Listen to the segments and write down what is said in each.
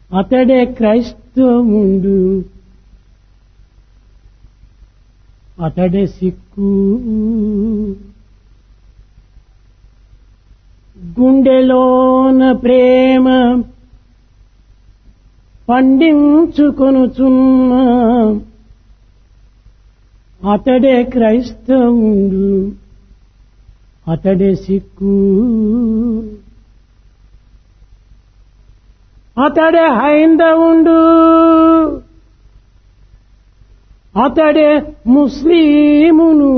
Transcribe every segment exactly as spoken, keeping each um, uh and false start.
అతడే క్రైస్తవుండు, అతడే సిక్కు. గుండెలోన ప్రేమ పండించుకొనుచున్న అతడే క్రైస్తవుండు, అతడే సిక్కు. అతడే హైందవుండు, అతడే ముస్లిమును,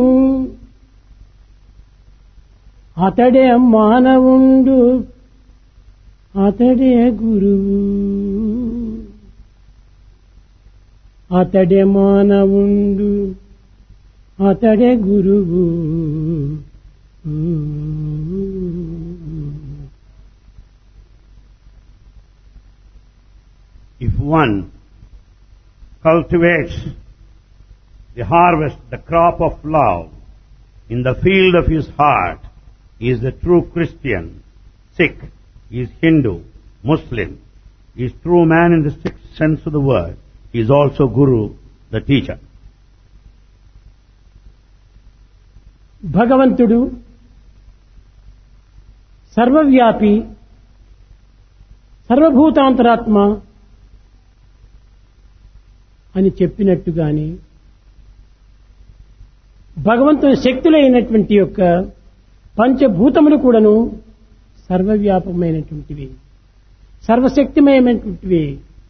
అతడే మానవుండు, అతడే గురువు. అతడే మానవుండు, అతడే గురువు. If one cultivates the harvest, the crop of love in the field of his heart, he is the true Christian. Sikh, he is Hindu, Muslim, he is true man in the strict sense of the word. He is also Guru, the teacher. భగవంతుడు సర్వవ్యాపి, సర్వభూతాంతరాత్మ అని చెప్పినట్టుగాని భగవంతుని శక్తులైనటువంటి యొక్క పంచభూతములు కూడాను సర్వవ్యాపమైనటువంటివి, సర్వశక్తిమయమైనటువంటివి.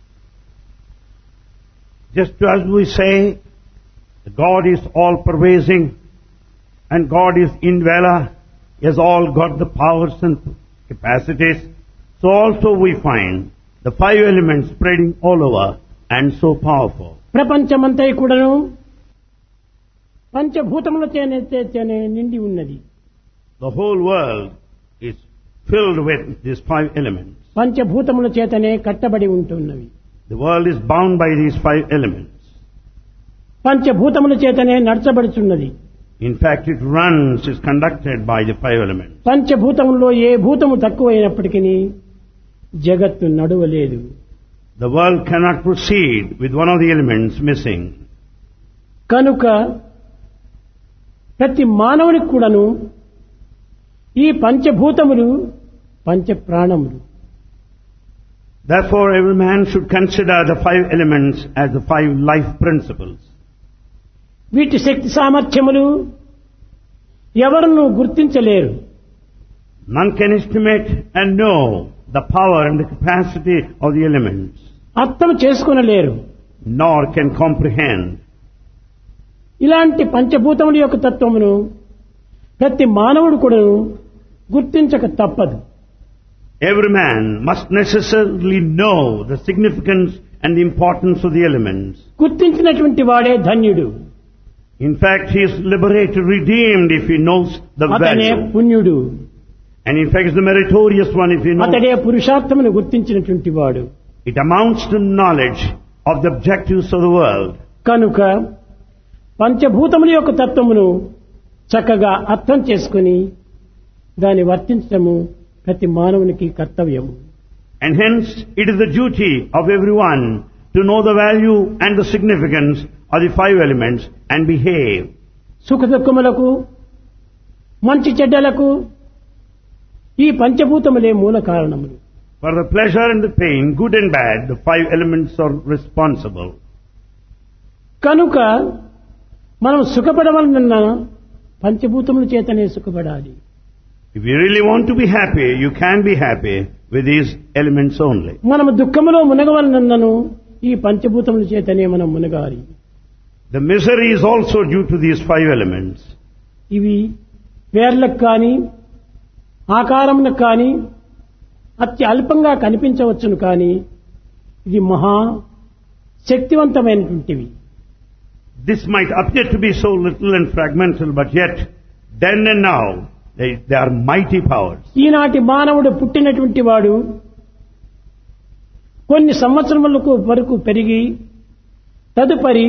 Just as we say God is all pervading and God is indweller, he has all got the powers and capacities, so also we find the five elements spreading all over and so powerful. ప్రపంచమంతా కూడాను పంచభూతముల చేతనే నిండి ఉన్నది. The whole world is filled with these five elements. పంచభూతముల చేతనే కట్టబడి ఉంటున్నవి. The world is bound by these five elements. పంచభూతముల చేతనే నడచబడుచున్నది. In fact, it runs, is conducted by the five elements. పంచభూతములో ఏ భూతము తక్కువైనప్పటికీ జగత్తు నడవలేదు. The world cannot proceed with one of the elements missing. కనుక ప్రతి మానవునికి కూడాను ఈ పంచభూతములు పంచ ప్రాణములు. Therefore, every man should consider the five elements as the five life principles. వీటి శక్తి సామర్థ్యములు ఎవరును గుర్తించలేరు. None can estimate and know the power and the capacity of the elements. అర్థం చేసుకొనలేరు. Nor can comprehend. ఇలాంటి పంచభూతముల యొక్క తత్వమును ప్రతి మానవుడు కూడా గుర్తించక తప్పదు. Every man must necessarily know the significance and the importance of the elements. గుర్తించినటువంటి వాడే ధన్యుడు. In fact, he is liberated, redeemed if he knows the అతనే value. పుణ్యుడు. And in fact, is the meritorious one if he knows. అతడే పురుషార్థమును గుర్తించినటువంటి వాడు. It amounts to knowledge of the objectives of the world. కనుక పంచభూతముల యొక్క తత్వమును చక్కగా అర్థం చేసుకుని దాన్ని వర్తించడము ప్రతి మానవునికి కర్తవ్యము. And hence, it is the duty of everyone to know the value and the significance of the five elements and behave. సుఖ దుఃఖములకు మంచి చెడ్డలకు ఈ పంచభూతములే మూల కారణములు. For the pleasure and the pain, good and bad, the five elements are responsible. కనుక మనం సుఖపడవలనన్న పంచభూతముల చేతనే సుఖపడాలి. If you really want to be happy, you can be happy with these elements only. మనము దుఃఖములో మునగవలనన్నను ఈ పంచభూతముల చేతనే మనం మునగాలి. The misery is also due to these five elements. ఇవి పేర్లకు కానీ ఆకారములకు కానీ అతి అల్పంగా కనిపించవచ్చును కానీ ఇది మహా శక్తివంతమైనటువంటివి. This might appear to be so little and fragmental, but yet, then and now, they, they are mighty powers. ఈనాటి మానవుడు పుట్టినటువంటి వాడు కొన్ని సంవత్సరములకు వరకు పెరిగి తదుపరి